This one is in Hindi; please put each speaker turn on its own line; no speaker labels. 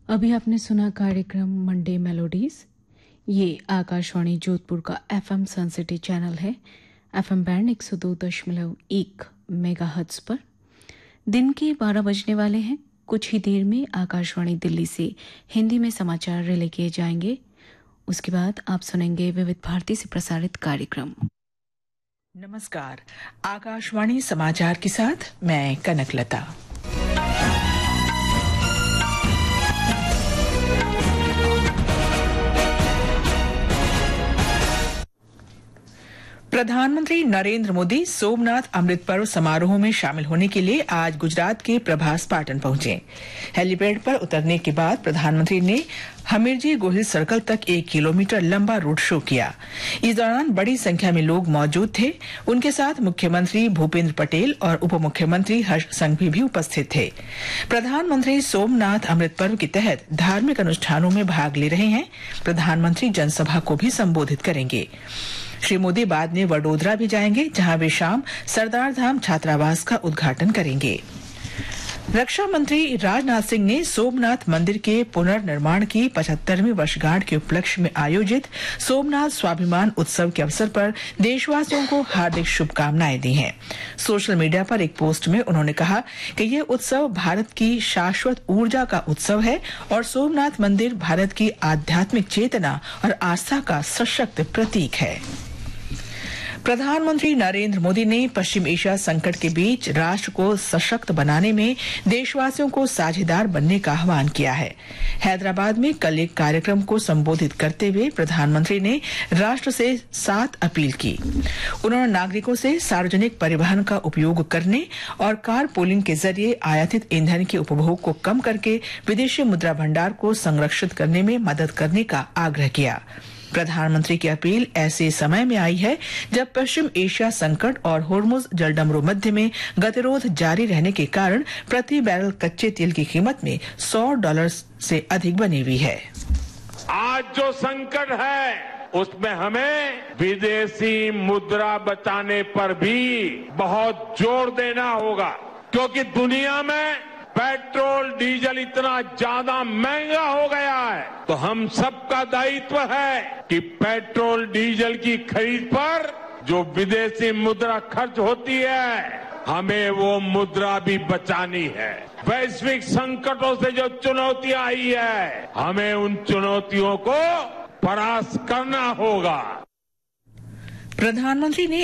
अभी आपने सुना कार्यक्रम मंडे मेलोडीज। ये आकाशवाणी जोधपुर का एफएम सनसिटी चैनल है। एफएम बैंड 102.1 मेगाहर्ट्ज पर। दिन के 12 बजने वाले हैं। कुछ ही देर में आकाशवाणी दिल्ली से हिंदी में समाचार रिले किए जाएंगे। उसके बाद आप सुनेंगे विविध भारती से प्रसारित कार्यक्रम।
नमस्कार, आकाशवाणी समाचार के साथ मैं कनकलता। प्रधानमंत्री नरेंद्र मोदी सोमनाथ अमृत पर्व समारोह में शामिल होने के लिए आज गुजरात के प्रभास पाटन पहुंचे। हेलीपैड पर उतरने के बाद प्रधानमंत्री ने हमीरजी गोहिल सर्कल तक 1 किलोमीटर लंबा रोड शो किया। इस दौरान बड़ी संख्या में लोग मौजूद थे। उनके साथ मुख्यमंत्री भूपेंद्र पटेल और उप मुख्यमंत्री हर्ष संघवी भी उपस्थित थे। प्रधानमंत्री सोमनाथ अमृत पर्व के तहत धार्मिक अनुष्ठानों में भाग ले रहे हैं। प्रधानमंत्री जनसभा को भी संबोधित करेंगे। श्री मोदी बाद में वडोदरा भी जाएंगे, जहां वे शाम सरदार धाम छात्रावास का उद्घाटन करेंगे। रक्षा मंत्री राजनाथ सिंह ने सोमनाथ मंदिर के पुनर्निर्माण की 75वीं वर्षगांठ के उपलक्ष्य में आयोजित सोमनाथ स्वाभिमान उत्सव के अवसर पर देशवासियों को हार्दिक शुभकामनाएं दी हैं। सोशल मीडिया पर एक पोस्ट में उन्होंने कहा कि यह उत्सव भारत की शाश्वत ऊर्जा का उत्सव है और सोमनाथ मंदिर भारत की आध्यात्मिक चेतना और आस्था का सशक्त प्रतीक है। प्रधानमंत्री नरेंद्र मोदी ने पश्चिम एशिया संकट के बीच राष्ट्र को सशक्त बनाने में देशवासियों को साझेदार बनने का आह्वान किया है। हैदराबाद में कल एक कार्यक्रम को संबोधित करते हुए प्रधानमंत्री ने राष्ट्र से 7 अपील की। उन्होंने नागरिकों से सार्वजनिक परिवहन का उपयोग करने और कार पूलिंग के जरिए आयातित ईंधन के उपभोग को कम करके विदेशी मुद्रा भंडार को संरक्षित करने में मदद करने का आग्रह किया। प्रधानमंत्री की अपील ऐसे समय में आई है जब पश्चिम एशिया संकट और होर्मुज जलडमरू मध्य में गतिरोध जारी रहने के कारण प्रति बैरल कच्चे तेल की कीमत में $100 से अधिक बनी हुई है।
आज जो संकट है उसमें हमें विदेशी मुद्रा बचाने पर भी बहुत जोर देना होगा, क्योंकि दुनिया में पेट्रोल डीजल इतना ज्यादा महंगा हो गया है। तो हम सबका दायित्व है कि पेट्रोल डीजल की खरीद पर जो विदेशी मुद्रा खर्च होती है, हमें वो मुद्रा भी बचानी है। वैश्विक संकटों से जो चुनौतियां आई है, हमें उन चुनौतियों को परास्त करना होगा।
प्रधानमंत्री ने